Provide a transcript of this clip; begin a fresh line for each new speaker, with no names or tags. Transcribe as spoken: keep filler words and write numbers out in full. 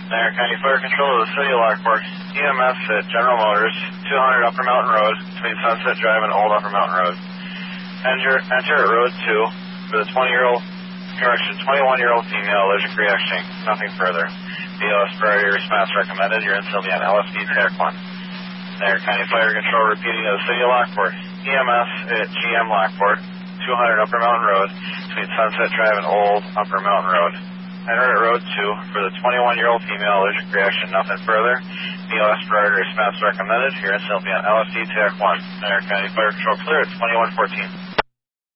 Niagara County Fire Control of the City of Lockport. E M S at General Motors, two hundred Upper Mountain Road, between Sunset Drive and Old Upper Mountain Road. Enter, enter at Road two for the twenty-year-old, correction, twenty-one-year-old female allergic reaction. Nothing further. B O S priority response recommended. Your incident will be on L S D Tac one. Niagara County Fire Control repeating to the City of Lockport. E M S at G M Lockport, two hundred Upper Mountain Road, between Sunset Drive and Old Upper Mountain Road. Enter at Road two for the twenty-one-year-old female allergic reaction. Nothing further. B O S priority response recommended. Your incident will be on L S D Tac one. Niagara County Fire Control clear at twenty-one fourteen.